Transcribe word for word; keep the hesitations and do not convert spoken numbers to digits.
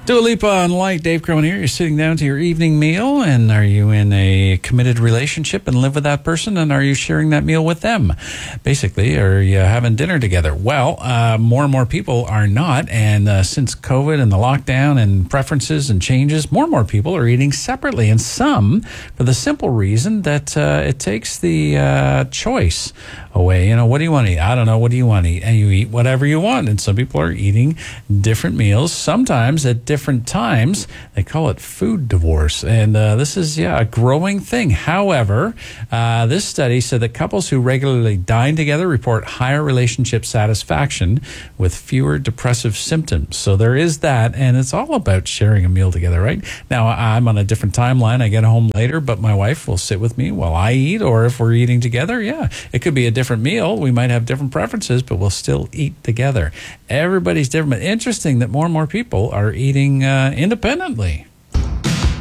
Dua Lipa on Light. Dave Cronin here. You're sitting down to your evening meal, and are you in a committed relationship and live with that person, and are you sharing that meal with them? Basically, are you having dinner together? Well, uh, more and more people are not, and uh, since COVID and the lockdown and preferences and changes, more and more people are eating separately, and some for the simple reason that uh, it takes the uh, choice away. You know, what do you want to eat? I don't know. What do you want to eat? And you eat whatever you want, and some people are eating different meals, sometimes at different times. They call it food divorce. And uh, this is, yeah, a growing thing. However, uh, this study said that couples who regularly dine together report higher relationship satisfaction with fewer depressive symptoms. So there is that, and it's all about sharing a meal together, right? Now, I'm on a different timeline. I get home later, but my wife will sit with me while I eat, or if we're eating together, yeah, it could be a different meal. We might have different preferences, but we'll still eat together. Everybody's different. But interesting that more and more people are eating uh, independently.